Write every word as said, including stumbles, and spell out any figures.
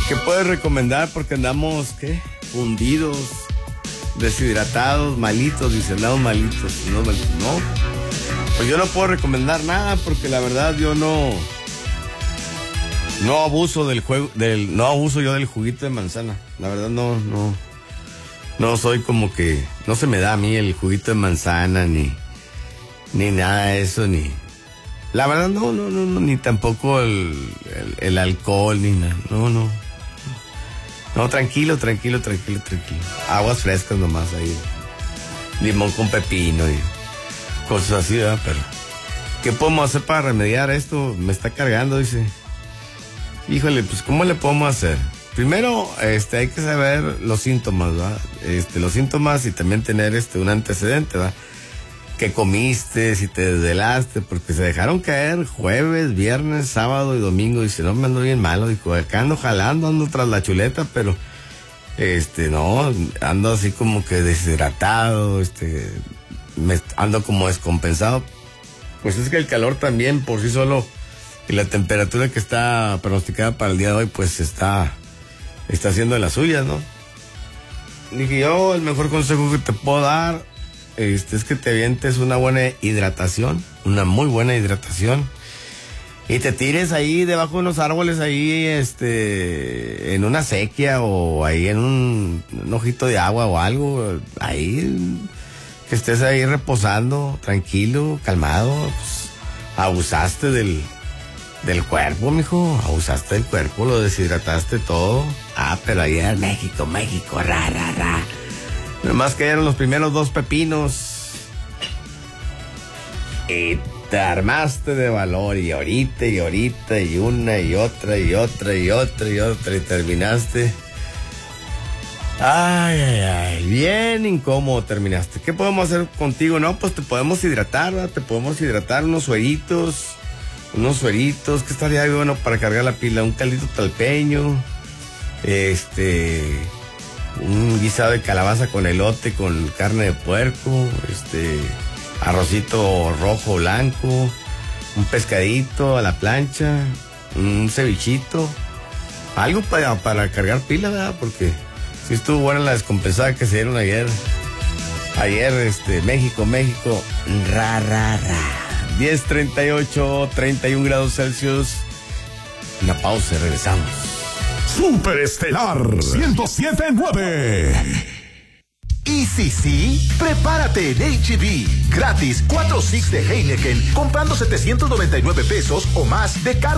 ¿Qué puedes recomendar? Porque andamos, ¿qué? Hundidos, deshidratados, malitos, dice, andamos malitos, no, no. Pues yo no puedo recomendar nada porque la verdad yo no, no abuso del juego, del, no abuso yo del juguito de manzana. La verdad no, no, no soy como que, no se me da a mí el juguito de manzana ni, ni nada de eso, ni, la verdad no, no, no, no ni tampoco el, el, el alcohol ni nada, no, no. No, tranquilo, tranquilo, tranquilo, tranquilo. Aguas frescas nomás ahí. Limón con pepino y cosas así, ¿verdad? Pero, ¿qué podemos hacer para remediar esto? Me está cargando, dice. Híjole, pues, ¿cómo le podemos hacer? Primero, este, hay que saber los síntomas, ¿verdad? Este, los síntomas y también tener, este, un antecedente, ¿verdad? ¿Qué comiste? Si te desvelaste, porque se dejaron caer jueves, viernes, sábado y domingo. Dice, no, me ando bien malo. Digo, acá ando jalando, ando tras la chuleta, pero, este, no, ando así como que deshidratado, este, me ando como descompensado. Pues es que el calor también por sí solo y la temperatura que está pronosticada para el día de hoy, pues está, está haciendo de las suyas, ¿no? Dije yo, el mejor consejo que te puedo dar, Este, es que te avientes una buena hidratación, una muy buena hidratación, y te tires ahí debajo de unos árboles ahí, este, en una sequía o ahí en un, un ojito de agua o algo, ahí, que estés ahí reposando, tranquilo, calmado, pues, abusaste del, del cuerpo, mijo, abusaste del cuerpo, lo deshidrataste todo. Ah, pero ahí en México, México, ra, ra, ra. Nomás cayeron los primeros dos pepinos y te armaste de valor y ahorita y ahorita y una y otra y otra y otra y otra y terminaste. Ay, ay, ay, bien incómodo terminaste. ¿Qué podemos hacer contigo? No, pues te podemos hidratar, ¿verdad? Te podemos hidratar unos sueritos, unos sueritos, que estaría bueno para cargar la pila, un caldito talpeño, este... un guisado de calabaza con elote, con carne de puerco, este, arrocito rojo blanco, un pescadito a la plancha, un cevichito, algo para, para cargar pila, ¿verdad? Porque sí estuvo buena la descompensada que se dieron ayer. Ayer, este, México, México, ra, ra, ra. diez treinta y ocho, treinta y un grados Celsius. Una pausa y regresamos. Superestelar ciento siete punto nueve. Y si sí, prepárate en H E B. Gratis, cuatro six de Heineken, comprando setecientos noventa y nueve pesos o más de carga.